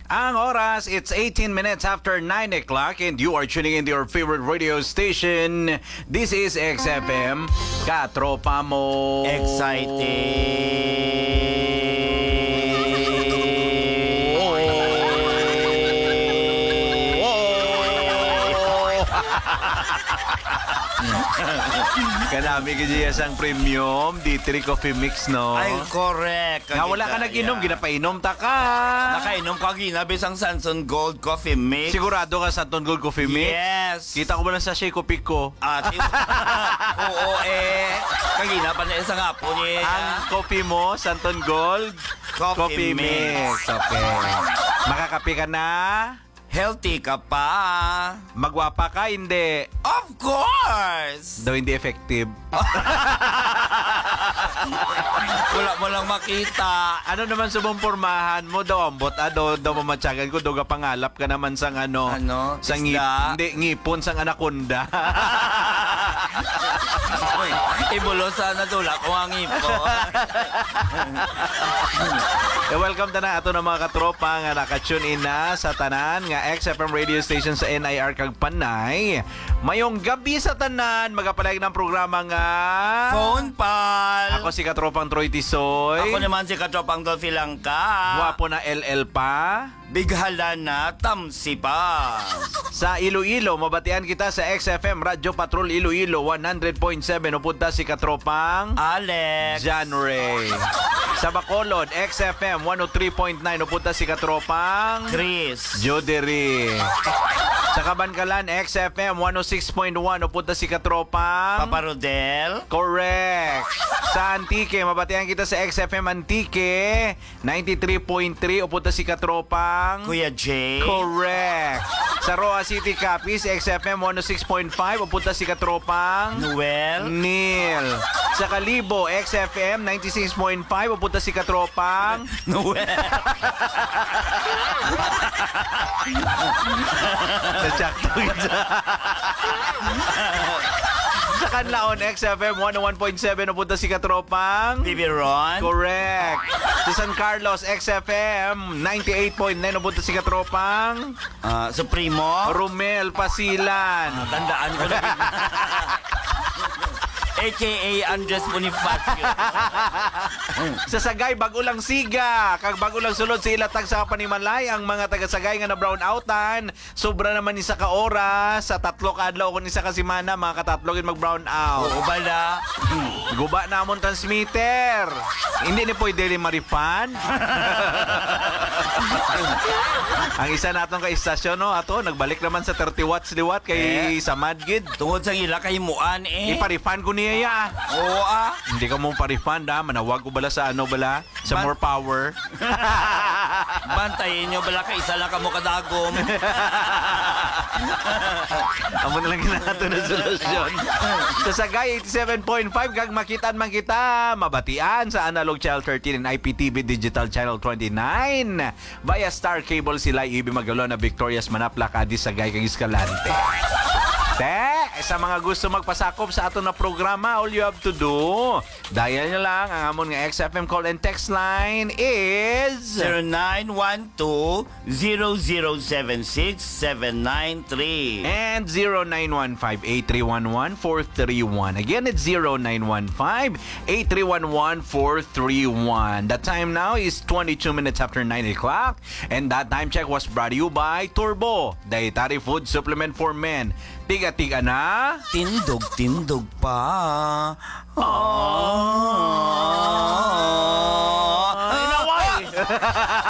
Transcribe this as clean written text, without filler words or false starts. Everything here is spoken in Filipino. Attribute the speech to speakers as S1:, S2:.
S1: Ang oras, it's 18 minutes after 9 o'clock and you are tuning in to your favorite radio station. This is XFM. Katropa mo. Kanami kaya sang premium D3 coffee mix, no?
S2: Ay, correct.
S1: Nga wala ka nag-inom, ginapainom ta ka.
S2: Nakainom ka ginabi sang Sanson Gold Coffee Mix.
S1: Sigurado ka sa Santon Gold Coffee Mix?
S2: Yes.
S1: Kita ko ba lang sa Shake Pico?
S2: Oo, kagina pa na isang apo niya.
S1: Ang coffee mo, Santon Gold
S2: Coffee Mix.
S1: Okay. Makakapi ka na?
S2: Healthy ka pa.
S1: Magwapa ka? Hindi.
S2: Of course!
S1: Daw hindi effective.
S2: Wala mo lang makita.
S1: Ano naman sa mong pormahan mo daw? Ambot, daw mamatsagan ko. Daw pangalap ka naman sang ano?
S2: Ano?
S1: Sang
S2: Isda?
S1: hindi, ngipon sang anaconda.
S2: Ibulo sana tulak ko ang ipo.
S1: Welcome na ato ng mga katropa nga naka-tune in na sa tanan nga XFM radio station sa NIR kag Panay. Mayong gabi sa tanan, magapalayag ng programa nga
S2: Phone Pal.
S1: Ako si katropang Troy Tisoy.
S2: Ako naman si Katropang Dolphy Langka.
S1: Gwapo na LL pa.
S2: Bighala na Tamsi pa.
S1: Sa Iloilo, mabatian kita sa XFM Radio Patrol Iloilo 100.7. Upunta si katropang
S2: Alex.
S1: John Ray. Sa Bacolod, XFM 103.9. Upunta si katropang
S2: Chris.
S1: Joderi. Sa Kabankalan, XFM 106.1. Upunta si katropang
S2: Papa Rodel.
S1: Correct. Sa Antique, mabatian kita sa XFM Antique 93.3. Upunta si katropang
S2: Kuya Jay.
S1: Correct. Sa Roa City Capiz, XFM 106.5. Upunta si katropang
S2: Noel.
S1: Neil. Sa Kalibo, XFM 96.5. Upunta si katropang
S2: Noel.
S1: Nachakto kita. Sa Canlaon, XFM 101.7. Upunta si katropang
S2: Bibi Ron.
S1: Correct. Sa San Carlos, XFM 98.9. Upunta si katropang
S2: Supremo.
S1: Romel Pasilan.
S2: Tandaan ko na. AKA Andres Bonifacio.
S1: Sa Sagay, bagulang siga. Kag bagulang sulod sa ilatag sa Panimalay. Ang mga taga-Sagay nga na brown outan. Sobra naman isa ka oras. Sa tatlo ka adlaw kung isa ka simana, mga katatlogin mag-brown out.
S2: Oo bala.
S1: Guba na among transmitter. Hindi ni pwede rin marifan. Ang isa natong ka istasyon, no? Ato, nagbalik naman sa 30 watts liwat kay sa Madgid.
S2: Tungod sa ila kay Muan
S1: Iparifan ko niya ya.
S2: Oo
S1: Hindi ka mong parifan, da. Manawag ko bala sa ano bala? Sa more power.
S2: Bantayin nyo bala kay isa lang ka mo kadagom.
S1: Amo na lang ginato na solusyon. Sa Sagay 87.5 kag makitaan man kita mabatian sa Analog Channel 13 and IPTV Digital Channel 29 via Star Cable sila ibi magalo na Victoria's Manapla Cadiz Sagay kag Escalante. Sa mga gusto magpasakop sa ato na programa, all you have to do, dial nyo lang ang amon nga XFM call and text line is
S2: 0912-0076-793
S1: and 0915-8311-431. Again, it's 0915-8311-431. The time now is 22 minutes after 9 o'clock. And that time check was brought to you by Turbo, dietary food supplement for men. Tiga-tiga na.
S2: Tindog pa.
S1: Ay, naway!